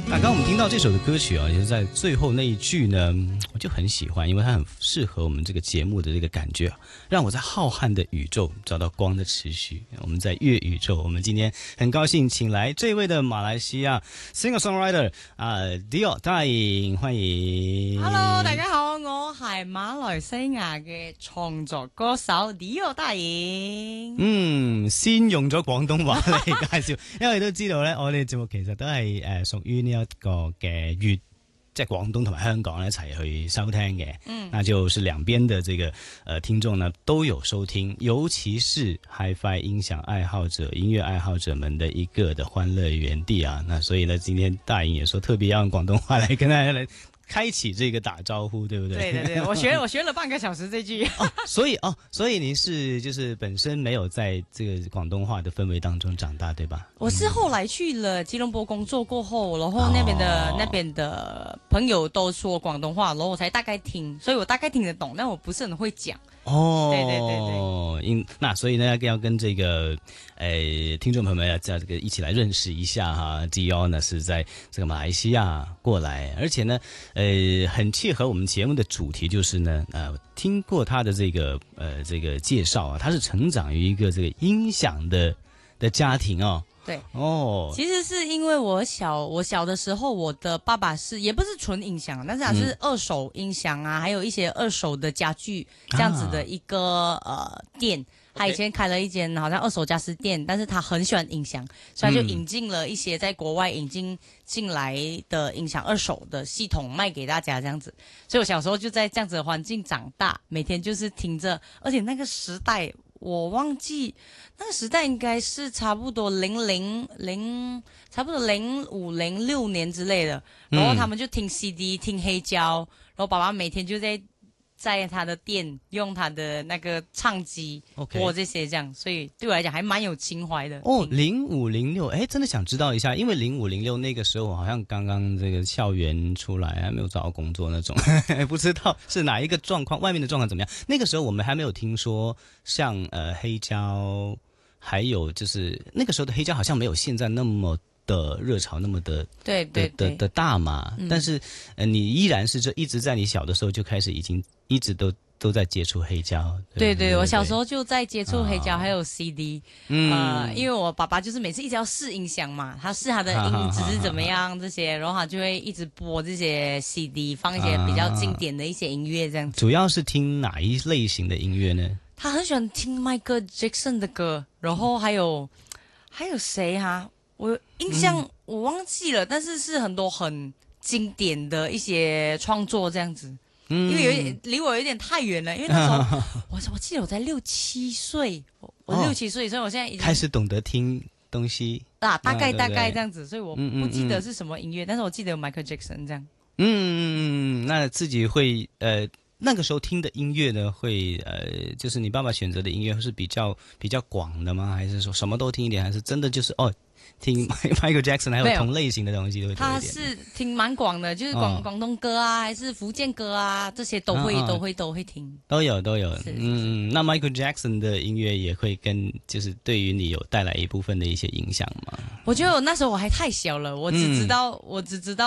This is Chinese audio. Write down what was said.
刚刚我们听到这首的歌曲啊，就是在最后那一句呢，我就很喜欢，因为它很适合我们这个节目的这个感觉，让我在浩瀚的宇宙找到光的持续。我们在月宇宙，我们今天很高兴请来这位的马来西亚 singer-songwriter Dio 大颖，欢迎。 Hello， 大家好，我係馬來西亞嘅創作歌手 Dio 大颖。 先用咗廣東話嚟介紹，因為都知道咧，我哋節目其實都係屬於呢一個嘅粵，即係廣東同埋香港一齊去收聽嘅。那就是兩邊的這個聽眾呢都有收聽，尤其是 Hi-Fi 音響愛好者、音樂愛好者們的一個的歡樂園地啊。那所以呢，今天大颖也說特別要用廣東話來跟大家來開啟這個打招呼，對不對？ 對對對，我學了半個小時這句。 所以您是就是本身沒有在這個廣東話的氛圍當中長大，對吧？ 我是後來去了吉隆坡工作過後，然後那邊的朋友都說廣東話，然後我才大概聽，所以我大概聽得懂，但我不是很會講。對。 那所以呢，要跟這個聽眾朋友們這個一起來認識一下哈。Dio 呢是在這個馬來西亞過來，而且呢，很契合我們節目的主題，就是呢，聽過他的這個介紹啊，他是成長於一個這個音響的家庭哦。 對其實是因為我小的時候，我的爸爸也不是純音響，但是他是二手音響啊，還有一些二手的家具這樣子的一個店。他以前開了一間好像二手家私店，但是他很喜歡音響，所以他就引進了一些在國外引進來的音響二手的系統賣給大家這樣子。所以我小時候就在這樣子的環境長大，每天就是聽着，而且那個時代我忘記那個時代應該是差不多差不多0506年之類的，然後他們就聽 CD 聽黑膠，然後爸爸每天就在他的店用他的那個唱機播這些這樣，所以對我來講還蠻有情懷的。 0506，真的想知道一下，因為0506那個時候我好像剛剛這個校園出來，還沒有找到工作那種，不知道是哪一個狀況，外面的狀況怎麼樣。那個時候我們還沒有聽說像黑膠，還有就是那個時候的黑膠好像沒有現在那麼的熱潮，那麼的對的大嘛。但是你依然是一直在你小的時候就開始一直都在接觸黑膠。對， 我小時候就在接觸黑膠，還有 CD。因為我爸爸就是每次一直要試音響嘛，他試他的音質是怎麼樣這些，然後他就會一直播這些 CD， 放一些比較經典的一些音樂這樣子。 主要是聽哪一類型的音樂呢？ 他很喜歡聽 Michael Jackson 的歌，然後還有誰啊？我印象我忘記了，但是是很多很經典的一些創作這樣子。因為離我有點太遠了，因為那時候我記得我才6、7歲，我6、7歲，所以我現在已經開始懂得聽東西大概這樣子，所以我不記得是什麼音樂，但是我記得有 Michael Jackson 這樣。 那自己會那個時候聽的音樂呢，會就是你爸爸選擇的音樂是比較廣的嗎？還是說什麼都聽一點？還是真的就是聽 Michael Jackson 還有同類型的東西都會多一點？他是聽蠻廣的，就是廣東歌啊，還是福建歌啊，這些都會聽。都有。那 Michael Jackson 的音樂也會就是對於你有帶來一部分的一些影響嗎？我覺得那時候我還太小了，我只知道